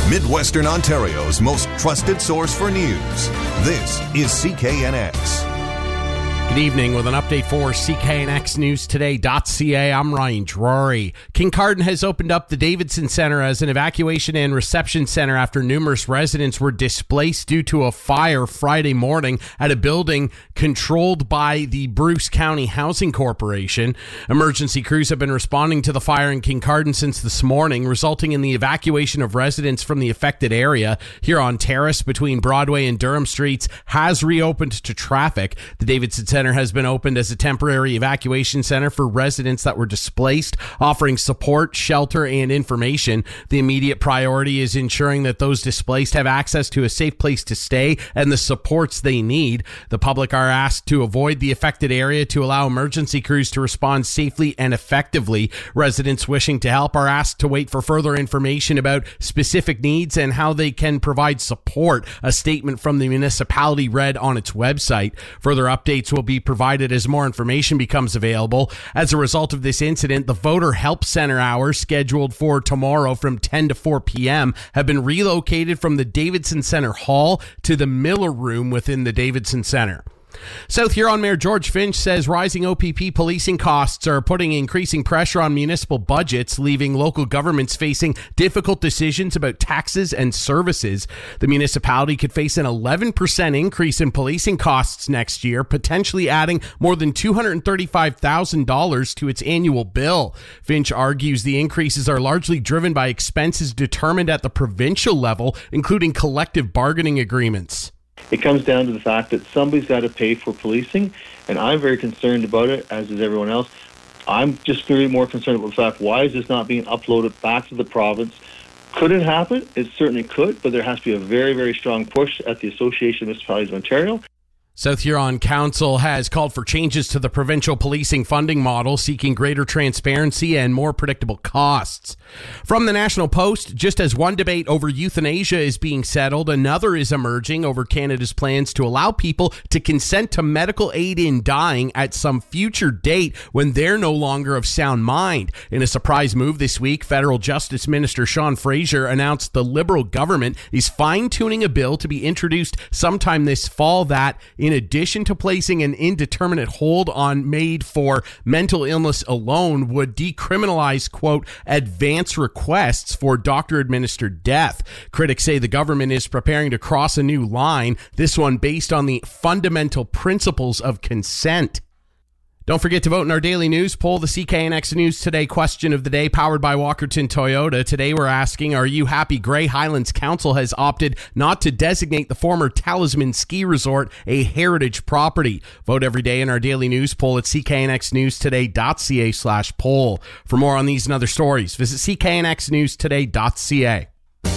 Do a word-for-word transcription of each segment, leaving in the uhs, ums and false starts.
Midwestern Ontario's most trusted source for news. This is C K N X. Good evening with an update for C K N X News Today dot C A. I'm Ryan Drury. Kincardine has opened up the Davidson Centre as an evacuation and reception centre after numerous residents were displaced due to a fire Friday morning at a building controlled by the Bruce County Housing Corporation. Emergency crews have been responding to the fire in Kincardine since this morning, resulting in the evacuation of residents from the affected area. Huron Terrace between Broadway and Durham Streets has reopened to traffic. The Davidson Centre has been opened as a temporary evacuation center for residents that were displaced, offering support, shelter, and information. The immediate priority is ensuring that those displaced have access to a safe place to stay and the supports they need. The public are asked to avoid the affected area to allow emergency crews to respond safely and effectively. Residents wishing to help are asked to wait for further information about specific needs and how they can provide support. A statement from the municipality read on its website. Further updates will be provided as more information becomes available. As a result of this incident, the Voter Help Center hours scheduled for tomorrow from ten to four p.m. have been relocated from the Davidson Centre Hall to the Miller Room within the Davidson Centre. South Huron Mayor George Finch says rising O P P policing costs are putting increasing pressure on municipal budgets, leaving local governments facing difficult decisions about taxes and services. The municipality could face an eleven percent increase in policing costs next year, potentially adding more than two hundred thirty-five thousand dollars to its annual bill. Finch argues the increases are largely driven by expenses determined at the provincial level, including collective bargaining agreements. It comes down to the fact that somebody's got to pay for policing, and I'm very concerned about it, as is everyone else. I'm just really more concerned about the fact, why is this not being uploaded back to the province? Could it happen? It certainly could, but there has to be a very, very strong push at the Association of Municipalities of Ontario. South Huron Council has called for changes to the provincial policing funding model, seeking greater transparency and more predictable costs. From the National Post, just as one debate over euthanasia is being settled, another is emerging over Canada's plans to allow people to consent to medical aid in dying at some future date when they're no longer of sound mind. In a surprise move this week, Federal Justice Minister Sean Fraser announced the Liberal government is fine-tuning a bill to be introduced sometime this fall that, in addition to placing an indeterminate hold on MAID for mental illness alone, would decriminalize, quote, advance requests for doctor-administered death. Critics say the government is preparing to cross a new line, this one based on the fundamental principles of consent. Don't forget to vote in our daily news poll, the C K N X News Today question of the day, powered by Walkerton Toyota. Today we're asking, are you happy Grey Highlands Council has opted not to designate the former Talisman Ski Resort a heritage property? Vote every day in our daily news poll at C K N X News Today dot C A slash poll. For more on these and other stories, visit C K N X News Today dot C A.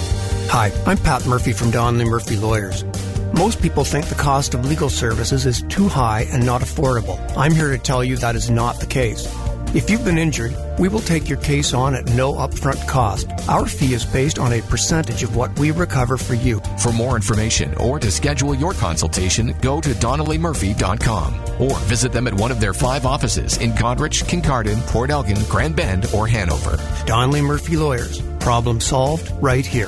Hi, I'm Pat Murphy from Donnelly Murphy Lawyers. Most people think the cost of legal services is too high and not affordable. I'm here to tell you that is not the case. If you've been injured, we will take your case on at no upfront cost. Our fee is based on a percentage of what we recover for you. For more information or to schedule your consultation, go to donnelly murphy dot com or visit them at one of their five offices in Goderich, Kincardine, Port Elgin, Grand Bend, or Hanover. Donnelly Murphy Lawyers. Problem solved right here.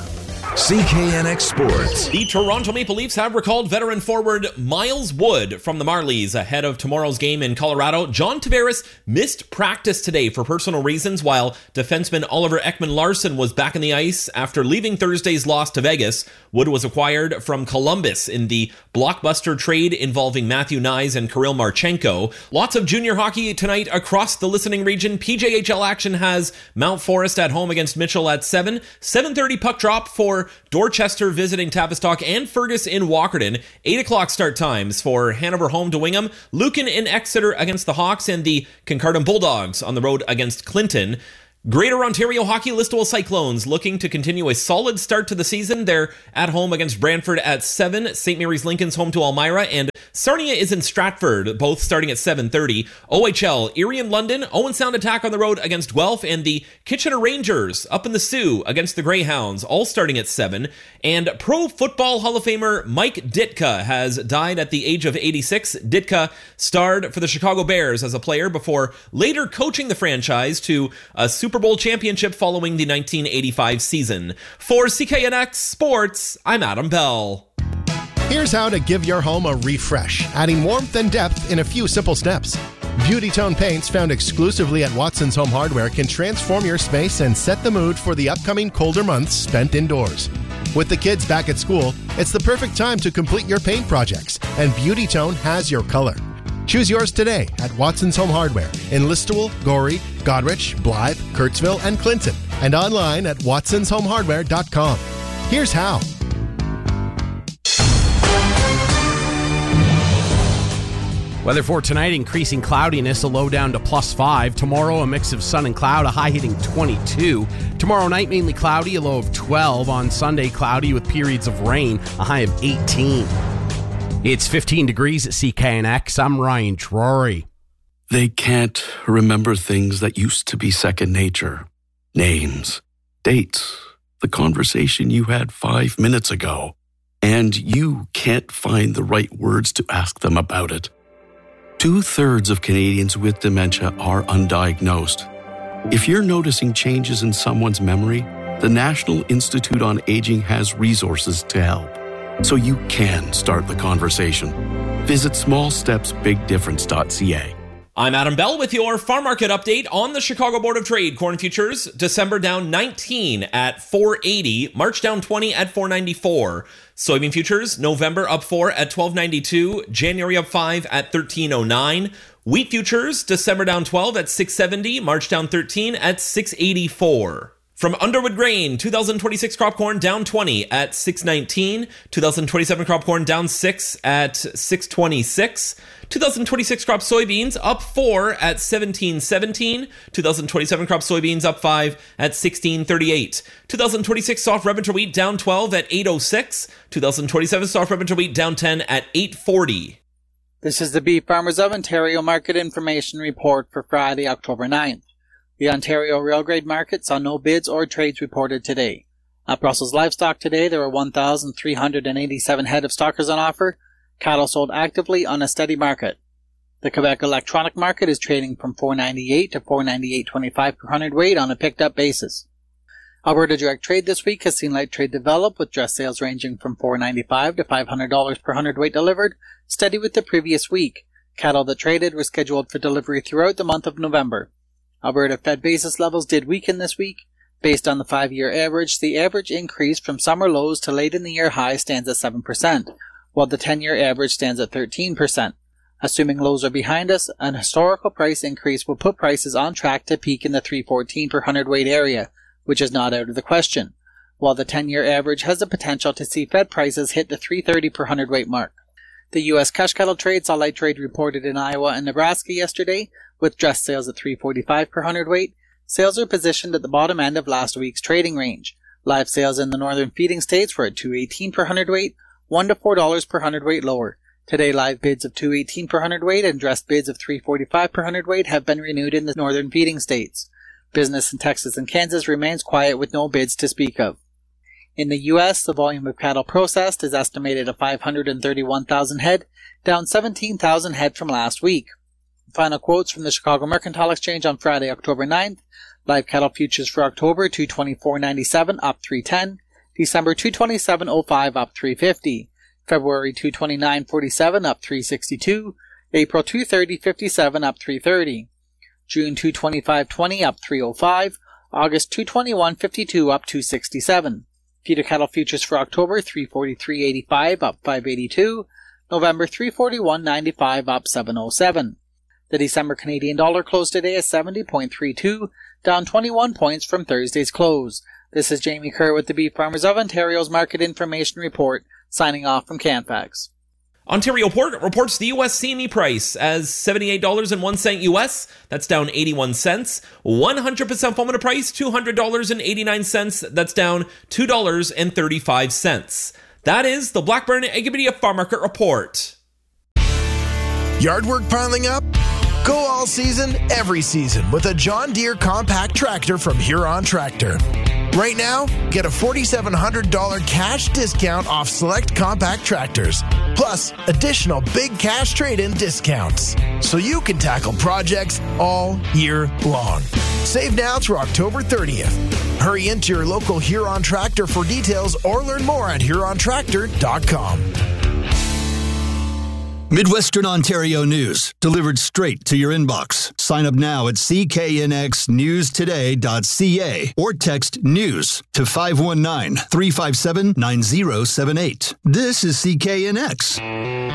C K N X Sports. The Toronto Maple Leafs have recalled veteran forward Miles Wood from the Marlies ahead of tomorrow's game in Colorado. John Tavares missed practice today for personal reasons, while defenseman Oliver Ekman-Larsson was back in the ice after leaving Thursday's loss to Vegas. Wood was acquired from Columbus in the blockbuster trade involving Matthew Nyes and Kirill Marchenko. Lots of junior hockey tonight across the listening region. P J H L action has Mount Forest at home against Mitchell at seven. seven thirty puck drop for Dorchester visiting Tavistock and Fergus in Walkerton. eight o'clock start times for Hanover home to Wingham, Lucan in Exeter against the Hawks, and the Kincardine Bulldogs on the road against Clinton. Greater Ontario Hockey, Listowel Cyclones looking to continue a solid start to the season. They're at home against Brantford at seven. Saint Mary's Lincoln's home to Elmira, and Sarnia is in Stratford, both starting at seven thirty. O H L, Erie and London, Owen Sound attack on the road against Guelph, and the Kitchener Rangers up in the Sioux against the Greyhounds, all starting at seven. And Pro Football Hall of Famer Mike Ditka has died at the age of eighty-six. Ditka starred for the Chicago Bears as a player before later coaching the franchise to a Super Bowl championship following the nineteen eighty-five season. For C K N X Sports, I'm Adam Bell. Here's how to give your home a refresh, adding warmth and depth in a few simple steps. Beauty Tone paints found exclusively at Watson's Home Hardware can transform your space and set the mood for the upcoming colder months spent indoors. With the kids back at school, it's the perfect time to complete your paint projects, and Beauty Tone has your color. Choose yours today at Watson's Home Hardware in Listowel, Gorey, Godrich, Blythe, Kurtzville, and Clinton, and online at watsons home hardware dot com. Here's how. Weather for tonight, increasing cloudiness, a low down to plus five. Tomorrow, a mix of sun and cloud, a high hitting twenty-two. Tomorrow night, mainly cloudy, a low of twelve. On Sunday, cloudy with periods of rain, a high of eighteen. It's fifteen degrees at C K N X. I'm Ryan Drury. They can't remember things that used to be second nature. Names, dates, the conversation you had five minutes ago. And you can't find the right words to ask them about it. Two-thirds of Canadians with dementia are undiagnosed. If you're noticing changes in someone's memory, the National Institute on Aging has resources to help, so you can start the conversation. Visit small steps big difference dot c a. I'm Adam Bell with your farm market update on the Chicago Board of Trade. Corn futures, December down nineteen at four eighty, March down twenty at four ninety-four. Soybean futures, November up four at twelve ninety-two, January up five at thirteen oh nine. Wheat futures, December down twelve at six seventy, March down thirteen at six eighty-four. From Underwood Grain, two thousand twenty-six crop corn down twenty at six nineteen, two thousand twenty-seven crop corn down six at six twenty-six, two thousand twenty-six crop soybeans up four at seventeen seventeen, two thousand twenty-seven crop soybeans up five at sixteen thirty-eight, two thousand twenty-six soft red winter wheat down twelve at eight oh six, two thousand twenty-seven soft red winter wheat down ten at eight forty. This is the Beef Farmers of Ontario Market Information Report for Friday, October ninth. The Ontario Real Grade Market saw no bids or trades reported today. At Brussels Livestock today, there were one thousand three hundred eighty-seven head of stockers on offer. Cattle sold actively on a steady market. The Quebec Electronic Market is trading from four ninety-eight to four ninety-eight twenty-five per hundredweight on a picked-up basis. Alberta Direct Trade this week has seen light trade develop, with dress sales ranging from four ninety-five to five hundred dollars per hundredweight delivered, steady with the previous week. Cattle that traded were scheduled for delivery throughout the month of November. Alberta Fed basis levels did weaken this week. Based on the five-year average, the average increase from summer lows to late in the year high stands at seven percent, while the ten-year average stands at thirteen percent. Assuming lows are behind us, an historical price increase will put prices on track to peak in the three fourteen per hundredweight area, which is not out of the question, while the ten-year average has the potential to see Fed prices hit the three thirty per hundredweight mark. The U S cash cattle trade saw light trade reported in Iowa and Nebraska yesterday, with dress sales at three forty-five per hundredweight. Sales are positioned at the bottom end of last week's trading range. Live sales in the northern feeding states were at two eighteen per hundredweight, one to four dollars per hundredweight lower. Today, live bids of two eighteen per hundredweight and dressed bids of three forty-five per hundredweight have been renewed in the northern feeding states. Business in Texas and Kansas remains quiet with no bids to speak of. In the U S, the volume of cattle processed is estimated at five hundred thirty-one thousand head, down seventeen thousand head from last week. Final quotes from the Chicago Mercantile Exchange on Friday, October ninth. Live cattle futures for October, two twenty-four ninety-seven, up three ten. December, two twenty-seven oh five, up three fifty. February, two twenty-nine forty-seven, up three sixty-two. April, two thirty fifty-seven, up three thirty. June, two twenty-five twenty, up three oh five. August, two twenty-one fifty-two, up two sixty-seven. Feeder cattle futures for October, three forty-three eighty-five, up five eighty-two. November, three forty-one ninety-five, up seven oh seven. The December Canadian dollar closed today at seventy point three two, down twenty-one points from Thursday's close. This is Jamie Kerr with the Beef Farmers of Ontario's Market Information Report, signing off from Canfax. Ontario Port reports the U S C M E price as seventy-eight dollars and one cent U S. That's down eighty-one cents. one hundred percent formula price, two hundred dollars and eighty-nine cents. That's down two dollars and thirty-five cents. That is the Blackburn Agrimedia Farm Market Report. Yard work piling up? Go all season, every season with a John Deere compact tractor from Huron Tractor. Right now, get a four thousand seven hundred dollars cash discount off select compact tractors, plus additional big cash trade-in discounts, so you can tackle projects all year long. Save now through October thirtieth. Hurry into your local Huron Tractor for details or learn more at huron tractor dot com. Midwestern Ontario news, delivered straight to your inbox. Sign up now at c k n x news today dot c a or text NEWS to five one nine, three five seven, nine zero seven eight. This is C K N X.